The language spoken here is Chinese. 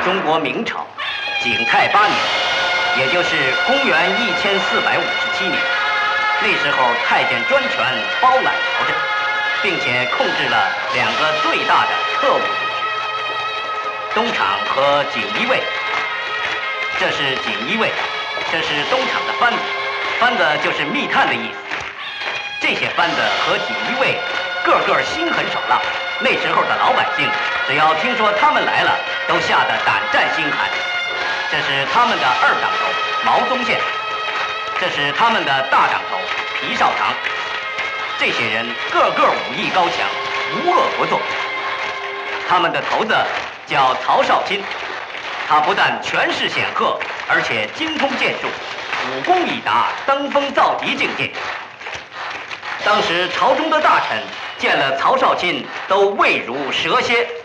中国明朝景泰8年，也就是公元1457年，那时候太监专权包揽朝政，并且控制了2个最大的特务组织——东厂和锦衣卫。这是锦衣卫，这是东厂的番子，番子就是密探的意思。这些番子和锦衣卫个个心狠手辣，那时候的老百姓只要听说他们来了，都吓得胆战心寒。这是他们的2党头毛宗宪，这是他们的大党头皮绍堂。这些人个个武艺高强，无恶不作。他们的头子叫曹绍钦，他不但权势显赫，而且精通剑术，武功已达登峰造极境界。当时朝中的大臣见了曹绍钦，都畏如蛇蝎。